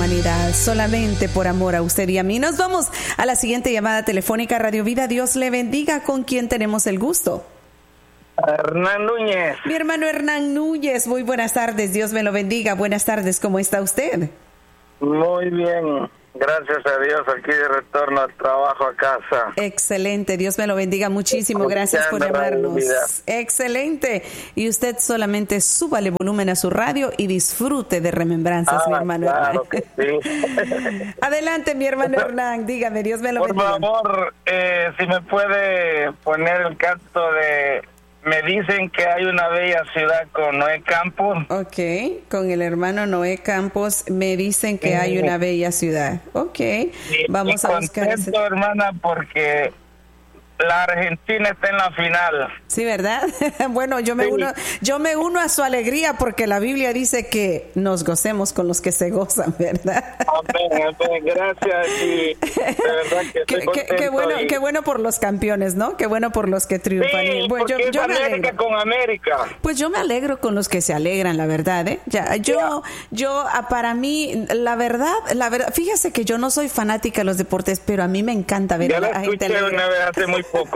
humanidad, solamente por amor a usted y a mí. Nos vamos a la siguiente llamada telefónica. Radio Vida, Dios le bendiga. ¿Con quién tenemos el gusto? Hernán Núñez. Mi hermano Hernán Núñez, muy buenas tardes, Dios me lo bendiga. Buenas tardes, ¿cómo está usted? Muy bien, gracias a Dios, aquí de retorno al trabajo a casa. Excelente, Dios me lo bendiga muchísimo, gracias por llamarnos. Excelente, y usted solamente súbale volumen a su radio y disfrute de Remembranzas, mi hermano claro Hernán. Que sí. Adelante, mi hermano Hernán, dígame, Dios me lo bendiga. Por favor, si me puede poner el canto de... Me dicen que hay una bella ciudad con Noé Campos. Ok, con el hermano Noé Campos, me dicen que hay una bella ciudad. Ok, vamos a buscar ese. Hermana, porque la Argentina está en la final. Sí, ¿verdad? Bueno, yo me uno a su alegría, porque la Biblia dice que nos gocemos con los que se gozan, ¿verdad? Amén, gracias. Y de verdad que estoy contento. Qué bueno por los campeones, ¿no? Qué bueno por los que triunfan. Sí, bueno, porque es América con América. Pues yo me alegro con los que se alegran, la verdad, ¿eh? Para mí, la verdad, fíjese que yo no soy fanática de los deportes, pero a mí me encanta ver a la gente alegre. Una vez hace muy poco.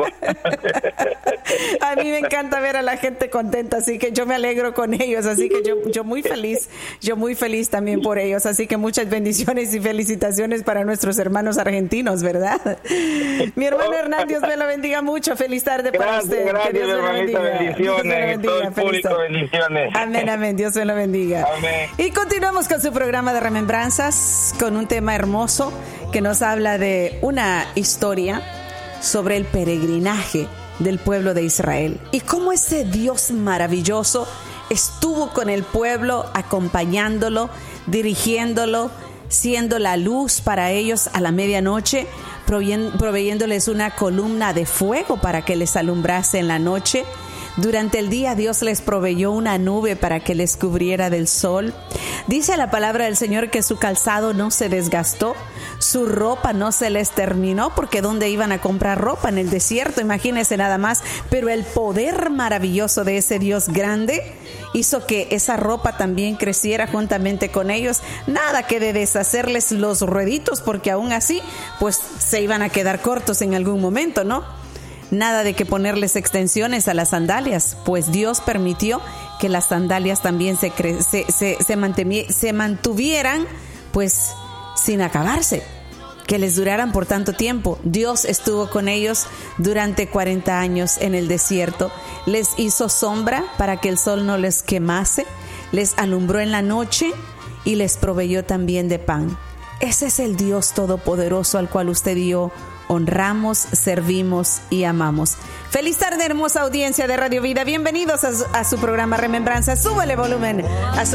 A mí me encanta ver a la gente contenta, así que yo me alegro con ellos, así que yo muy feliz también por ellos, así que muchas bendiciones y felicitaciones para nuestros hermanos argentinos, ¿verdad? Mi hermano Hernán, Dios me lo bendiga mucho, feliz tarde para usted. Gracias, que Dios me lo bendiga. Bendiciones, todo el público, bendiciones. Amén, Dios me lo bendiga. Amén. Y continuamos con su programa de Remembranzas, con un tema hermoso que nos habla de una historia sobre el peregrinaje del pueblo de Israel y cómo ese Dios maravilloso estuvo con el pueblo, acompañándolo, dirigiéndolo, siendo la luz para ellos a la medianoche, proveyéndoles una columna de fuego para que les alumbrase en la noche. Durante el día Dios les proveyó una nube para que les cubriera del sol. Dice la palabra del Señor que su calzado no se desgastó, su ropa no se les terminó, porque ¿dónde iban a comprar ropa? En el desierto, imagínense nada más. Pero el poder maravilloso de ese Dios grande hizo que esa ropa también creciera juntamente con ellos. Nada que de deshacerles los rueditos, porque aún así, pues se iban a quedar cortos en algún momento, ¿no? Nada de que ponerles extensiones a las sandalias, pues Dios permitió que las sandalias también se mantuvieran pues sin acabarse, que les duraran por tanto tiempo. Dios estuvo con ellos durante 40 años en el desierto, les hizo sombra para que el sol no les quemase, les alumbró en la noche y les proveyó también de pan. Ese es el Dios todopoderoso al cual usted y yo honramos, servimos y amamos. Feliz tarde, hermosa audiencia de Radio Vida. Bienvenidos a su programa Remembranza. Súbele volumen a su